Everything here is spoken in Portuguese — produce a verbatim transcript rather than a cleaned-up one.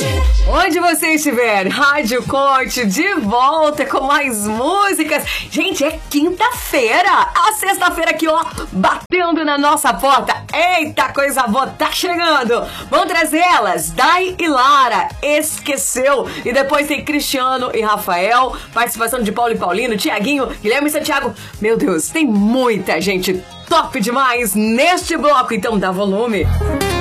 Onde você estiver, Rádio Coach de volta com mais músicas. Gente, é quinta-feira, a sexta-feira aqui, ó, batendo na nossa porta. Eita, coisa boa, tá chegando. Vamos trazer elas, Dai e Lara, Esqueceu. E depois tem Cristiano e Rafael, participação de Paulo e Paulino, Tiaguinho, Guilherme e Santiago. Meu Deus, tem muita gente top demais neste bloco, então dá volume.